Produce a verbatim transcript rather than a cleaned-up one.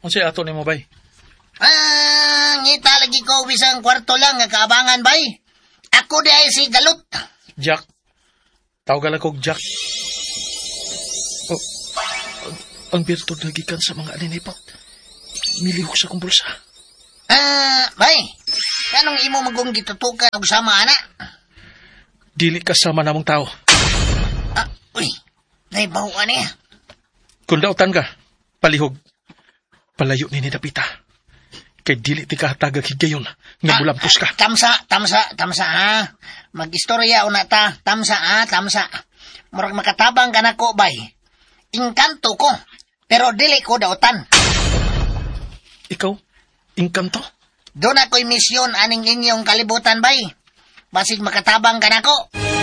Unsay ato nimo bay? Ah, ngita lagi ko bisang kwarto lang nga kaabangan bay. Ako di ay si Galot. Jack. Tawagan ako Jack. Oh, ang, ang birtud nagikan sa mga aninipot. Milihok sa kong bulsa. Ah, bay. Kanong imo magong gitutukan og sama ana? Dili kasama namong tao. Ah, uy. Naibawan niya. Kung dautan ka, palihog. Palayo ni ni Dapita. Kay dili ti kahatagag higayon nga bulampos ka. Ah, tamsa, tamsa, tamsa ha. Mag-istorya una ta. Tamsa ha, tamsa. Murag makatabang ka na ko, bay. Inkanto ko. Pero dili ko dautan. Ikaw? Inkanto? Doon ako'y misyon aning inyong kalibutan, bay. Basig makatabang ka na ko.